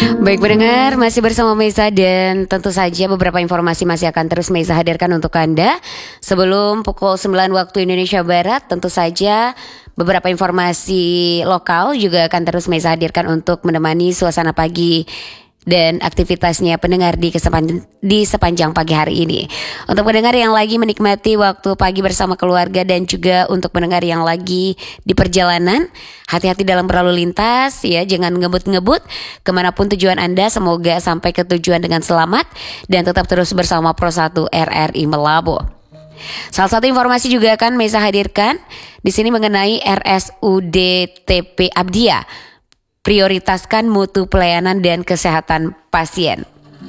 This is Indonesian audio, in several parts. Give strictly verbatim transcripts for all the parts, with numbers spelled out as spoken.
Baik pendengar, masih bersama Meza dan tentu saja beberapa informasi masih akan terus Meza hadirkan untuk Anda. Sebelum pukul sembilan waktu Indonesia Barat, tentu saja beberapa informasi lokal juga akan terus Meza hadirkan untuk menemani suasana pagi dan aktivitasnya pendengar di kesepanjang, di sepanjang pagi hari ini. Untuk pendengar yang lagi menikmati waktu pagi bersama keluarga dan juga untuk pendengar yang lagi di perjalanan, hati-hati dalam berlalu lintas ya, jangan ngebut-ngebut kemanapun tujuan Anda. Semoga sampai ke tujuan dengan selamat dan tetap terus bersama Pro satu R R I Melabo. Salah satu informasi juga akan Meza hadirkan di sini mengenai R S U D T P Abdia. Prioritaskan mutu pelayanan dan kesehatan pasien.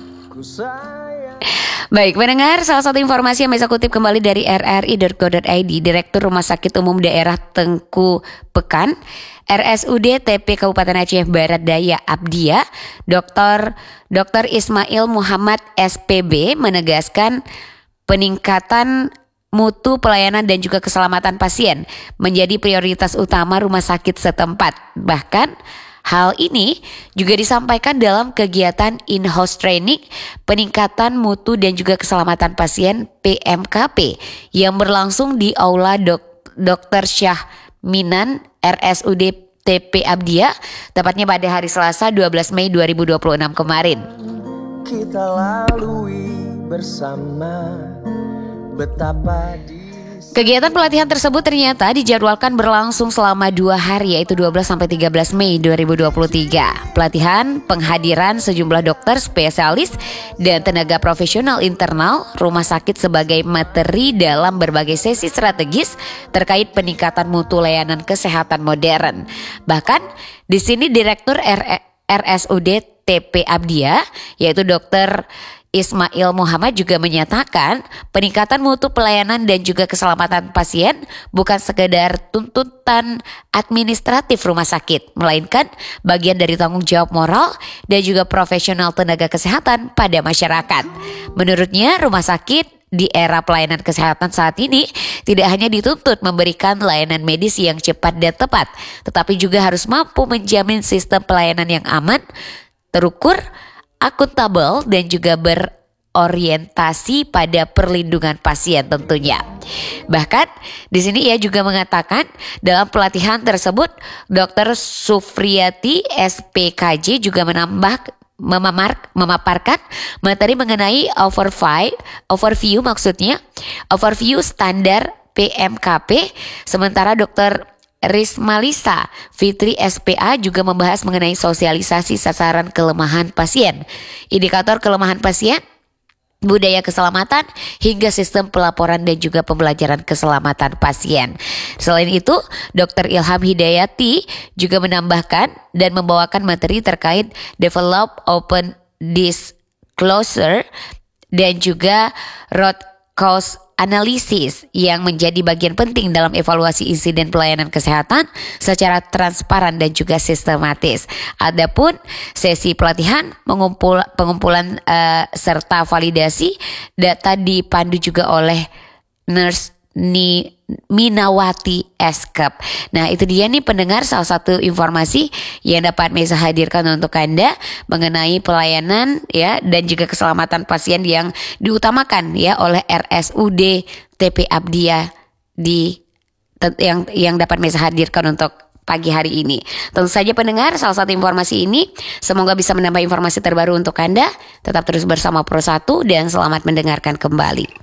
Baik pendengar, salah satu informasi yang bisa kutip kembali dari r r i dot go dot i d, Direktur Rumah Sakit Umum Daerah Tengku Pekan, R S U D T P Kabupaten Aceh Barat Daya Abdia, Dr. Dr. Ismail Muhammad S P B menegaskan peningkatan mutu pelayanan dan juga keselamatan pasien menjadi prioritas utama rumah sakit setempat. Bahkan hal ini juga disampaikan dalam kegiatan in-house training peningkatan mutu dan juga keselamatan pasien P M K P yang berlangsung di Aula Dok- Dokter Syah Minan R S U D T P Abdia, tepatnya pada hari Selasa dua belas Mei dua ribu dua puluh enam kemarin. Kita lalui bersama betapa di Kegiatan pelatihan tersebut ternyata dijadwalkan berlangsung selama dua hari, yaitu dua belas sampai tiga belas Mei dua ribu dua puluh tiga. Pelatihan penghadiran sejumlah dokter spesialis dan tenaga profesional internal rumah sakit sebagai materi dalam berbagai sesi strategis terkait peningkatan mutu layanan kesehatan modern. Bahkan di sini Direktur R S U D T P Abdia, yaitu Dokter Ismail Muhammad juga menyatakan peningkatan mutu pelayanan dan juga keselamatan pasien bukan sekedar tuntutan administratif rumah sakit, melainkan bagian dari tanggung jawab moral dan juga profesional tenaga kesehatan pada masyarakat. Menurutnya, rumah sakit di era pelayanan kesehatan saat ini tidak hanya dituntut memberikan layanan medis yang cepat dan tepat, tetapi juga harus mampu menjamin sistem pelayanan yang aman, terukur, akuntabel dan juga berorientasi pada perlindungan pasien tentunya. Bahkan di sini ia juga mengatakan dalam pelatihan tersebut Dokter Sufriyati S P K J juga menambah memamar, memaparkan materi mengenai overview, overview maksudnya overview standar P M K P, sementara Dokter Rismalisa Fitri S P A juga membahas mengenai sosialisasi sasaran kelemahan pasien, indikator kelemahan pasien, budaya keselamatan, hingga sistem pelaporan dan juga pembelajaran keselamatan pasien. Selain itu, Dokter Ilham Hidayati juga menambahkan dan membawakan materi terkait develop open disclosure dan juga root cause analisis yang menjadi bagian penting dalam evaluasi insiden pelayanan kesehatan secara transparan dan juga sistematis. Adapun sesi pelatihan mengumpul, pengumpulan uh, serta validasi data dipandu juga oleh nurse Ni Minawati Eskep. Nah itu dia nih pendengar, salah satu informasi yang dapat Meza hadirkan untuk Anda mengenai pelayanan ya dan juga keselamatan pasien yang diutamakan ya oleh R S U D T P Abdia di yang yang dapat Meza hadirkan untuk pagi hari ini. Tentu saja pendengar, salah satu informasi ini semoga bisa menambah informasi terbaru untuk Anda. Tetap terus bersama Pro satu dan selamat mendengarkan kembali.